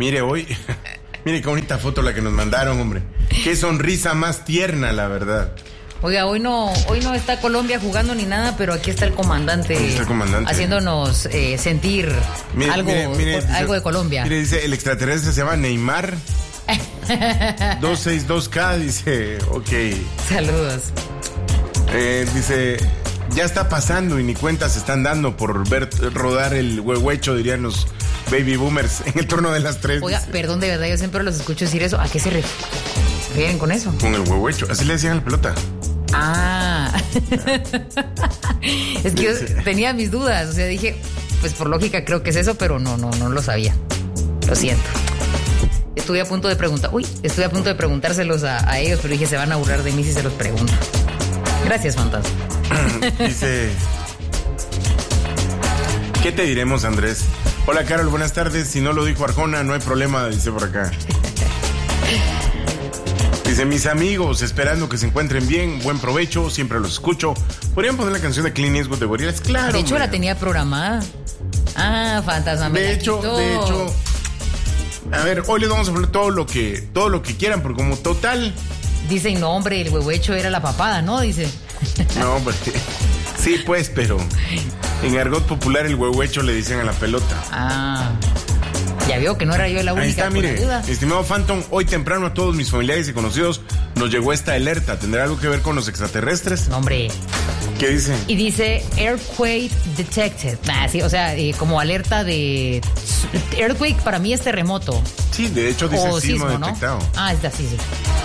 Mire, hoy, mire qué bonita foto la que nos mandaron, hombre. Qué sonrisa más tierna, la verdad. Oiga, hoy no está Colombia jugando ni nada, pero aquí está el comandante. Aquí está el comandante. Haciéndonos sentir algo de Colombia. Mire, dice, el extraterrestre se llama Neymar. 262K, dice, ok. Saludos. Dice, ya está pasando y ni cuentas se están dando por ver rodar el huehuecho, dirían los baby boomers, en el turno de las 3. Oiga, dice. Perdón, de verdad, yo siempre los escucho decir eso. ¿A qué se refieren con eso? Con el huehuecho, así le decían a la pelota. Ah. Es que yo tenía mis dudas, o sea, dije, pues por lógica creo que es eso, pero no lo sabía. Lo siento. Estuve a punto de preguntárselos a ellos, pero dije, se van a burlar de mí si se los pregunto. Gracias, fantasma. Dice, ¿qué te diremos, Andrés? Hola, Carol, buenas tardes. Si no lo dijo Arjona, no hay problema, dice por acá. Dice, mis amigos, esperando que se encuentren bien, buen provecho, siempre los escucho. ¿Podrían poner la canción de Clint Eastwood de Gorillaz? Claro. De hecho, la tenía programada. Ah, fantasma, me la quitó. De hecho, a ver, hoy les vamos a poner todo lo que quieran, porque como total... Dicen, no, hombre, el huehuecho era la papada, ¿no? Dice. No, hombre, sí, pues, pero en argot popular el huehuecho le dicen a la pelota. Ah, ya veo que no era yo la única. Ahí está, mire, estimado Phantom, hoy temprano a todos mis familiares y conocidos nos llegó esta alerta. ¿Tendrá algo que ver con los extraterrestres? No, hombre. ¿Qué dice? Y dice Earthquake Detected. Sí, o sea, como alerta de... Earthquake para mí es terremoto. Sí, de hecho dice sismo detectado. ¿No? Ah, está, sí.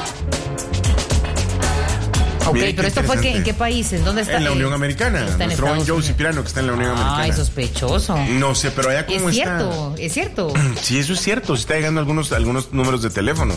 Ok, mire, pero esto fue ¿en qué país? ¿En dónde está? En la Unión Americana. Nuestro buen Joe Cipriano, que está en la Unión Americana. Ay, sospechoso. No sé, pero allá cómo está. Es cierto. Sí, eso es cierto. Se está llegando algunos números de teléfono.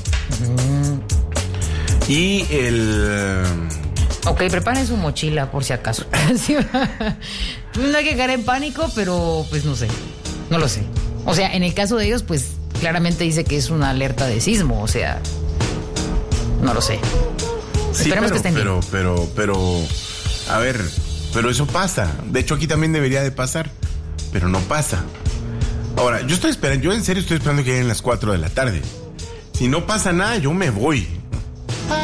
Y Ok, preparen su mochila por si acaso. No hay que caer en pánico, pero pues no sé. No lo sé. O sea, en el caso de ellos, pues claramente dice que es una alerta de sismo. O sea, no lo sé. Sí, esperemos que estén bien. Pero, a ver, pero eso pasa. De hecho, aquí también debería de pasar, pero no pasa. Ahora, yo en serio estoy esperando que lleguen las 4 de la tarde. Si no pasa nada, yo me voy.